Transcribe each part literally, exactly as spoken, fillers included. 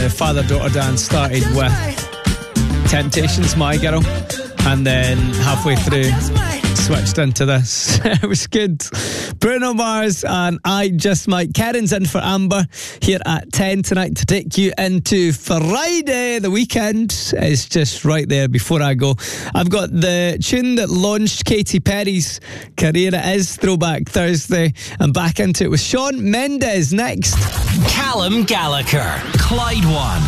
The father-daughter dance started with Temptations, My Girl, and then halfway through switched into this. It was good. Bruno Mars and I Just Might. Karen's in for Amber here at ten tonight to take you into Friday. The weekend is just right there before I go. I've got the tune that launched Katy Perry's career. It is Throwback Thursday. I'm back into it with Shawn Mendes next. Callum Gallagher, Clyde One.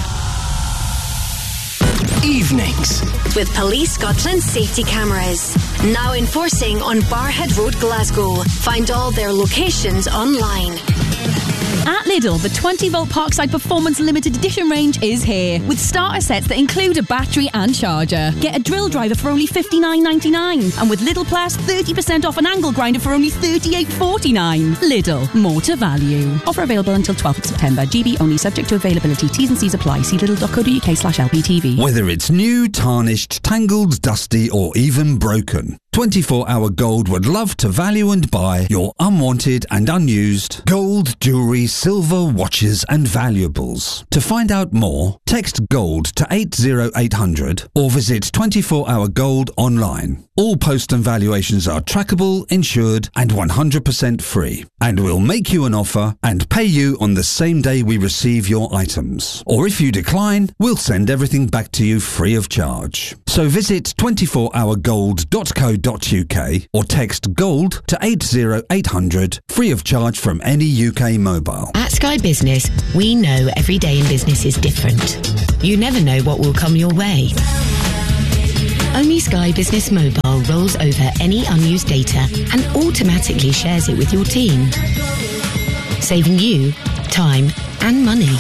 Evenings with Police Scotland's safety cameras now enforcing on Barhead Road, Glasgow. Find all their locations online. At Lidl, the twenty volt Parkside Performance Limited Edition range is here, with starter sets that include a battery and charger. Get a drill driver for only fifty-nine ninety-nine, and with Lidl Plus, thirty percent off an angle grinder for only thirty-eight forty-nine. Lidl, more to value. Offer available until twelfth of September. G B only, subject to availability. T's and C's apply. See lidl.co.uk slash LPTV. Whether it's new, tarnished, tangled, dusty, or even broken, twenty-four hour Gold would love to value and buy your unwanted and unused gold, jewellery, silver, watches and valuables. To find out more, text GOLD to eight zero eight hundred or visit twenty-four hour gold online. All post and valuations are trackable, insured and one hundred percent free. And we'll make you an offer and pay you on the same day we receive your items. Or if you decline, we'll send everything back to you free of charge. So visit twenty-four hour gold dot co dot uk or text GOLD to eight zero eight hundred, free of charge from any U K mobile. At Sky Business, we know every day in business is different. You never know what will come your way. Only Sky Business Mobile rolls over any unused data and automatically shares it with your team, saving you time and money.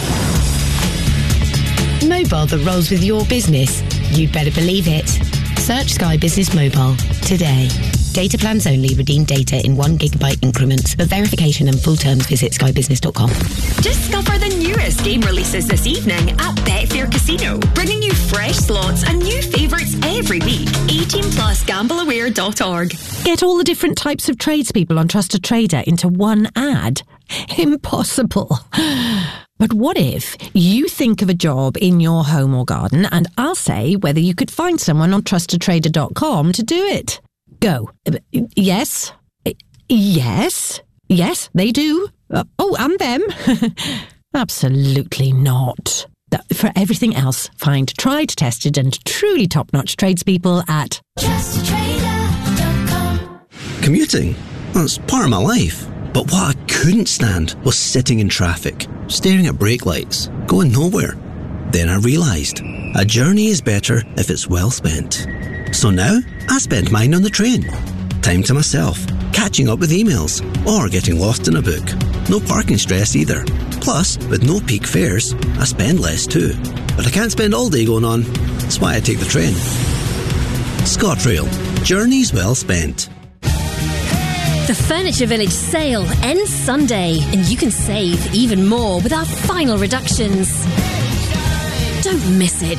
Mobile that rolls with your business. You'd better believe it. Search Sky Business Mobile today. Data plans only. Redeem data in one gigabyte increments. For verification and full terms, visit sky business dot com. Discover the newest game releases this evening at Betfair Casino, bringing you fresh slots and new favourites every week. eighteen plus gamble aware dot org. Get all the different types of tradespeople on Trusted Trader into one ad? Impossible. But what if you think of a job in your home or garden and I'll say whether you could find someone on trusted trader dot com to do it? Go. Yes. Yes. Yes, they do. Uh, oh, and them. Absolutely not. For everything else, find tried, tested and truly top-notch tradespeople at trusted trader dot com. Commuting? That's part of my life. But what I couldn't stand was sitting in traffic, staring at brake lights, going nowhere. Then I realised, a journey is better if it's well spent. So now, I spend mine on the train. Time to myself, catching up with emails, or getting lost in a book. No parking stress either. Plus, with no peak fares, I spend less too. But I can't spend all day going on. That's why I take the train. ScotRail. Journeys well spent. The Furniture Village sale ends Sunday, and you can save even more with our final reductions. Don't miss it.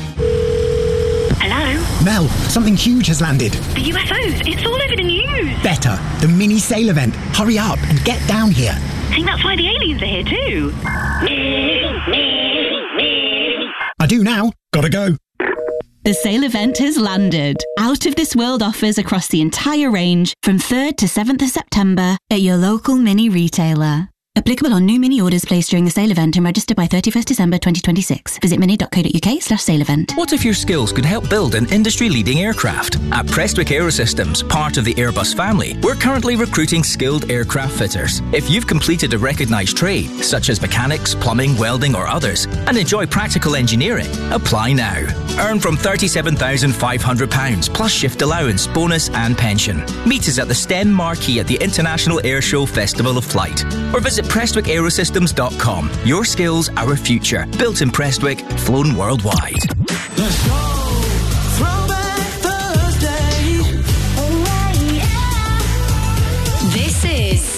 Hello? Mel, something huge has landed. The U F Os, it's all over the news. Better, the mini sale event. Hurry up and get down here. I think that's why the aliens are here too. I do now. Gotta go. The sale event has landed. Out of this world offers across the entire range from third to seventh of September at your local mini retailer. Applicable on new mini orders placed during the sale event and registered by thirty-first December twenty twenty-six. Visit mini dot co dot uk slash sale event. What if your skills could help build an industry-leading aircraft? At Prestwick Aerosystems, part of the Airbus family, we're currently recruiting skilled aircraft fitters. If you've completed a recognised trade, such as mechanics, plumbing, welding or others, and enjoy practical engineering, apply now. Earn from thirty-seven thousand five hundred pounds plus shift allowance, bonus and pension. Meet us at the STEM Marquee at the International Airshow Festival of Flight. Or visit Prestwick Aerosystems dot com. Your skills, our future. Built in Prestwick, flown worldwide. Let's go.